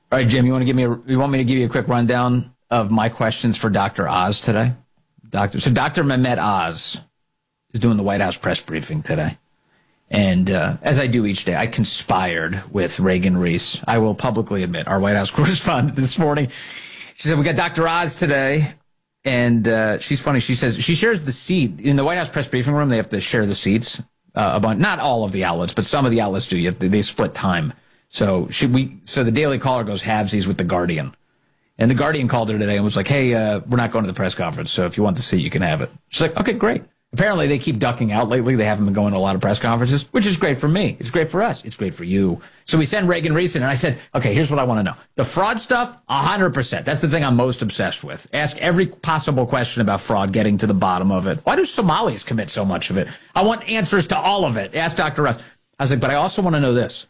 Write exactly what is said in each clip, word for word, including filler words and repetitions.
All right, Jim, you want to give me a, you want me to give you a quick rundown of my questions for Doctor Oz today? Doctor So Doctor Mehmet Oz is doing the White House press briefing today. And uh, as I do each day, I conspired with Reagan Reese. I will publicly admit, our White House correspondent this morning. She said, we got Doctor Oz today. And uh, she's funny. She says she shares the seat. In the White House press briefing room, they have to share the seats. Uh, a bunch, not all of the outlets, but some of the outlets do. You have to, they split time. So she, we, so the Daily Caller goes halvesies with the Guardian. And the Guardian called her today and was like, hey, uh, we're not going to the press conference, so if you want the seat, you can have it. She's like, okay, great. Apparently, they keep ducking out lately. They haven't been going to a lot of press conferences, which is great for me. It's great for us. It's great for you. So we send Reagan Reese in, and I said, okay, here's what I want to know. The fraud stuff, one hundred percent. That's the thing I'm most obsessed with. Ask every possible question about fraud, getting to the bottom of it. Why do Somalis commit so much of it? I want answers to all of it. Ask Doctor Russ. I was like, but I also want to know this.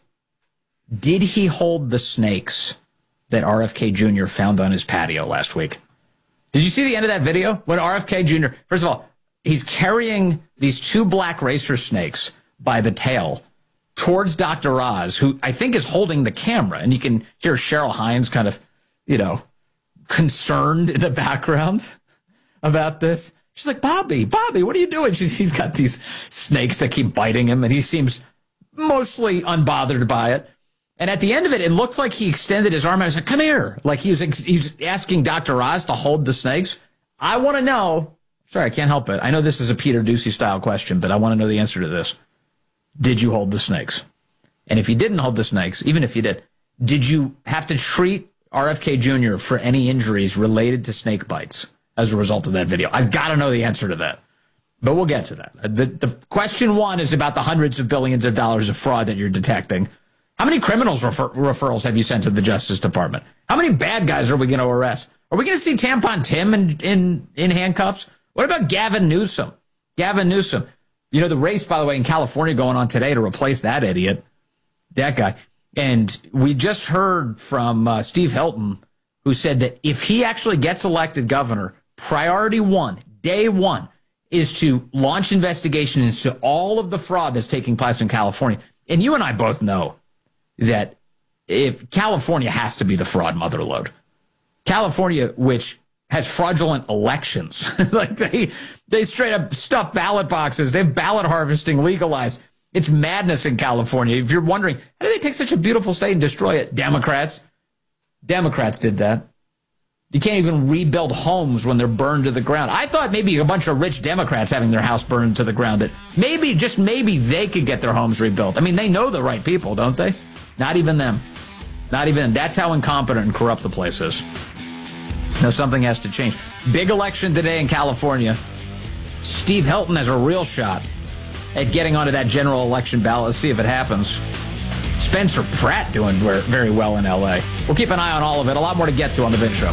Did he hold the snakes that R F K Junior found on his patio last week? Did you see the end of that video? When R F K Junior, first of all, he's carrying these two black racer snakes by the tail towards Doctor Oz, who I think is holding the camera. And you can hear Cheryl Hines kind of, you know, concerned in the background about this. She's like, Bobby, Bobby, what are you doing? She's, he's got these snakes that keep biting him, and he seems mostly unbothered by it. And at the end of it, it looks like he extended his arm and said, come here. Like he was, he's asking Doctor Oz to hold the snakes. I want to know. Sorry, I can't help it. I know this is a Peter Doocy style question, but I want to know the answer to this. Did you hold the snakes? And if you didn't hold the snakes, even if you did, did you have to treat R F K Junior for any injuries related to snake bites as a result of that video? I've got to know the answer to that. But we'll get to that. The, the question one is about the hundreds of billions of dollars of fraud that you're detecting. How many criminals refer, referrals have you sent to the Justice Department? How many bad guys are we going to arrest? Are we going to see Tampon Tim in, in, in handcuffs? What about Gavin Newsom? Gavin Newsom. You know, the race, by the way, in California going on today to replace that idiot, that guy. And we just heard from uh, Steve Hilton, who said that if he actually gets elected governor, priority one, day one, is to launch investigation into all of the fraud that's taking place in California. And you and I both know that if California has to be the fraud motherlode. California, which has fraudulent elections. Like they they straight up stuff ballot boxes. They have ballot harvesting legalized. It's madness in California. If you're wondering, how do they take such a beautiful state and destroy it? Democrats. Democrats did that. You can't even rebuild homes when they're burned to the ground. I thought maybe a bunch of rich Democrats having their house burned to the ground, that maybe, just maybe, they could get their homes rebuilt. I mean, they know the right people, don't they? Not even them. Not even them. That's how incompetent and corrupt the place is. No, something has to change. Big election today in California. Steve Hilton has a real shot at getting onto that general election ballot. Let's see if it happens. Spencer Pratt doing very well in L A. We'll keep an eye on all of it. A lot more to get to on The Vin Show.